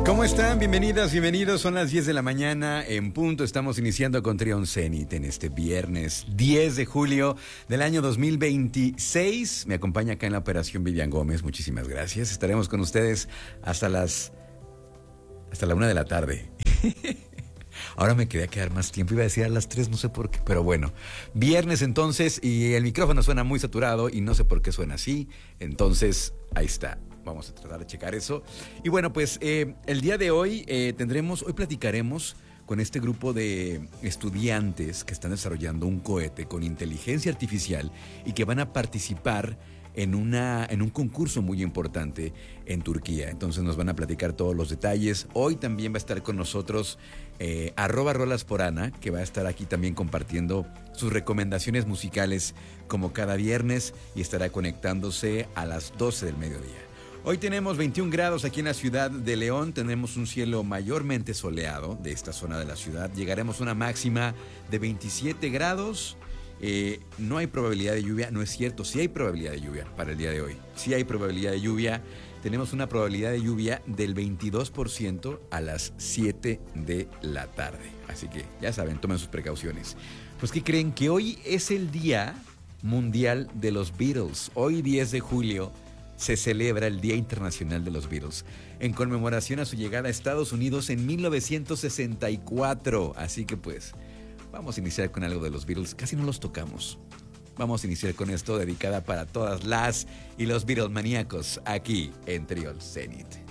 ¿Cómo están? Bienvenidas, bienvenidos. Son las 10 de la mañana en punto. Estamos iniciando con Trión Zenit en este viernes 10 de julio del año 2026. Me acompaña acá en la operación Vivian Gómez. Muchísimas gracias. Estaremos con ustedes hasta la 1 de la tarde. Ahora me quería quedar más tiempo, iba a decir a las 3, no sé por qué, pero bueno. Viernes entonces, y el micrófono suena muy saturado y no sé por qué suena así. Entonces, ahí está. Vamos a tratar de checar eso. Y bueno, pues el día de hoy hoy platicaremos con este grupo de estudiantes que están desarrollando un cohete con inteligencia artificial y que van a participar en un concurso muy importante en Turquía. Entonces nos van a platicar todos los detalles. Hoy también va a estar con nosotros @rolasporana, que va a estar aquí también compartiendo sus recomendaciones musicales como cada viernes y estará conectándose a las 12 del mediodía. Hoy tenemos 21 grados aquí en la ciudad de León, tenemos un cielo mayormente soleado de esta zona de la ciudad, llegaremos a una máxima de 27 grados, no hay probabilidad de lluvia, no es cierto, sí hay probabilidad de lluvia para el día de hoy, sí hay probabilidad de lluvia, tenemos una probabilidad de lluvia del 22% a las 7 de la tarde, así que ya saben, tomen sus precauciones. Pues ¿qué creen? Que hoy es el Día Mundial de los Beatles, hoy 10 de julio, se celebra el Día Internacional de los Beatles en conmemoración a su llegada a Estados Unidos en 1964. Así que pues vamos a iniciar con algo de los Beatles. Casi no los tocamos. Vamos a iniciar con esto dedicada para todas las y los Beatles maníacos aquí en Trión Zenit.